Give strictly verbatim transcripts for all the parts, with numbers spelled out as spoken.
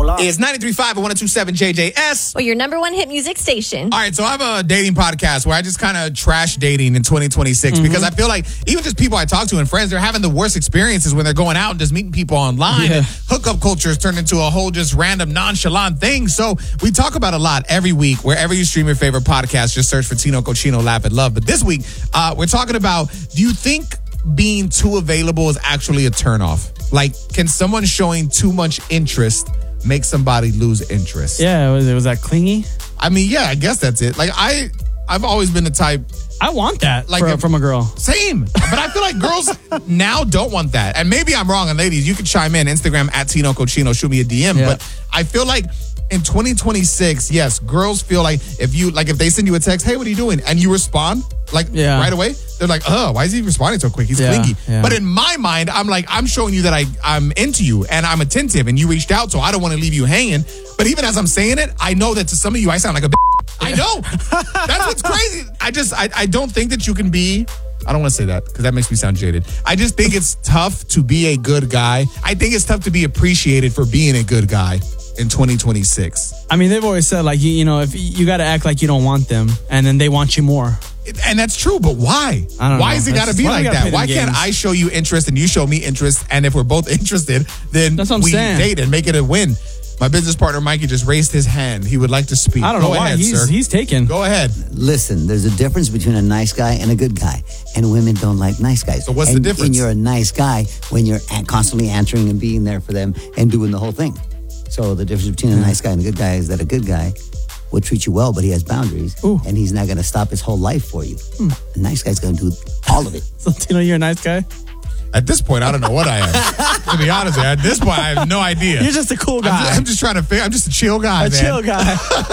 It's ninety-three point five and one oh two point seven J J S. Well, your number one hit music station. All right, so I have a dating podcast where I just kind of trash dating in twenty twenty-six mm-hmm. because I feel like even just people I talk to and friends, they're having the worst experiences when they're going out and just meeting people online. Yeah. And hookup culture has turned into a whole just random nonchalant thing. So we talk about a lot every week. Wherever you stream your favorite podcast, just search for Tino Cochino Laugh and Love. But this week, uh, we're talking about, do you think being too available is actually a turnoff? Like, can someone showing too much interest make somebody lose interest? Yeah, was, was that clingy? I mean, yeah, I guess that's it. Like, I, I've always been the type... I want that like for, a, from a girl. Same. But I feel like girls now don't want that. And maybe I'm wrong. And ladies, you can chime in. Instagram at Tino Cochino. Shoot me a D M. Yeah. But I feel like in twenty twenty-six, yes, girls feel like if you, like if they send you a text, hey, what are you doing? And you respond, like yeah. right away, they're like, oh, why is he responding so quick? He's yeah, clingy. Yeah. But in my mind, I'm like, I'm showing you that I, I'm into you and I'm attentive and you reached out, so I don't want to leave you hanging. But even as I'm saying it, I know that to some of you, I sound like a bitch. I know. That's what's crazy. I just, I, I don't think that you can be, I don't want to say that because that makes me sound jaded. I just think it's tough to be a good guy. I think it's tough to be appreciated for being a good guy in twenty twenty-six. I mean, they've always said, like, you, you know, if you got to act like you don't want them and then they want you more. And that's true, but why? I don't why know. is it got to be like that? Why can't I show you interest and you show me interest? And if we're both interested, then that's what I'm we saying. date and make it a win. My business partner, Mikey, just raised his hand. He would like to speak. I don't Go know why. ahead, He's, sir. he's taken. Go ahead. Listen, there's a difference between a nice guy and a good guy. And women don't like nice guys. So what's and, the difference? And you're a nice guy when you're constantly answering and being there for them and doing the whole thing. So the difference between a nice guy and a good guy is that a good guy will treat you well, but he has boundaries. Ooh. And he's not going to stop his whole life for you. Hmm. A nice guy's going to do all of it. So, Tino, you're a nice guy? At this point, I don't know what I am. To be honest, at this point, I have no idea. You're just a cool guy. I'm just, I'm just trying to figure. I'm just a chill guy, a man. chill guy.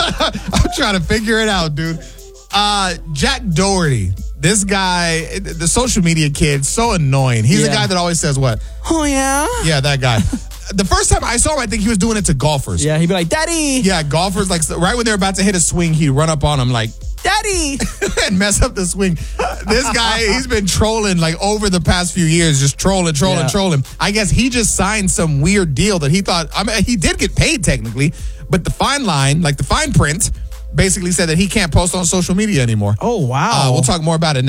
I'm trying to figure it out, dude. Uh, Jack Doherty, this guy, the social media kid, so annoying. He's Yeah. the guy that always says what? Oh, yeah? Yeah, that guy. The first time I saw him, I think he was doing it to golfers. Yeah, he'd be like, Daddy! Yeah, golfers, like right when they're about to hit a swing, he'd run up on him like, Daddy! and mess up the swing. This guy, he's been trolling like over the past few years, just trolling, trolling, Yeah. trolling. I guess he just signed some weird deal that he thought, I mean, he did get paid technically, but the fine line, like the fine print, basically said that he can't post on social media anymore. Oh, wow. Uh, we'll talk more about it next.